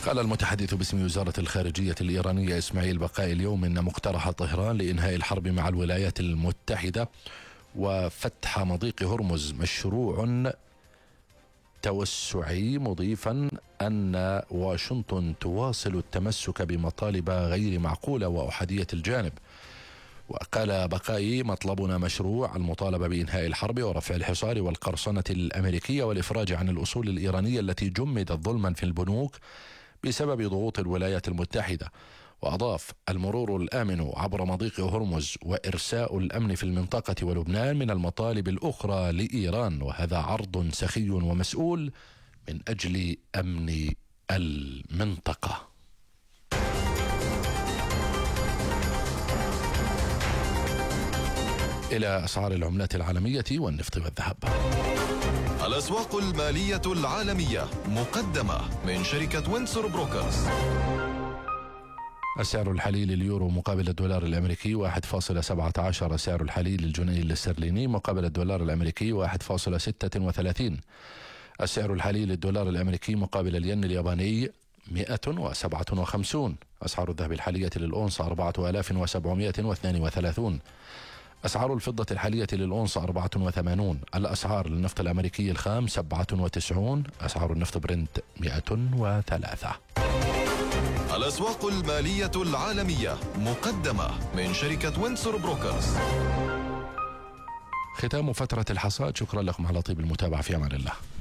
قال المتحدث باسم وزارة الخارجية الإيرانية إسماعيل بقائي اليوم إن مقترح طهران لإنهاء الحرب مع الولايات المتحدة وفتح مضيق هرمز مشروع توسعي، مضيفا أن واشنطن تواصل التمسك بمطالب غير معقولة وأحادية الجانب. وقال بقائي: مطلبنا مشروع المطالبة بإنهاء الحرب ورفع الحصار والقرصنة الأمريكية والإفراج عن الأصول الإيرانية التي جمدت ظلما في البنوك بسبب ضغوط الولايات المتحدة. وأضاف: المرور الآمن عبر مضيق هرمز وإرساء الأمن في المنطقة ولبنان من المطالب الأخرى لإيران، وهذا عرض سخي ومسؤول من أجل أمن المنطقة. إلى أسعار العملات العالمية والنفط والذهب. الأسواق المالية العالمية مقدمة من شركة وينسور بروكرز. السعر الحالي لليورو مقابل الدولار الأمريكي 1.17. سعر الحالي للجنيه الاسترليني مقابل الدولار الأمريكي 1.36. السعر الحالي للدولار الأمريكي مقابل الين الياباني 157. أسعار الذهب الحالية للأونصة 4732. أسعار الفضة الحالية للأونصة 84. الأسعار للنفط الأمريكي الخام 97. أسعار النفط برنت 103. الأسواق المالية العالمية مقدمة من شركة وينسور بروكرز. ختام فترة الحصاد. شكرا لكم على طيب المتابعة، في أمان الله.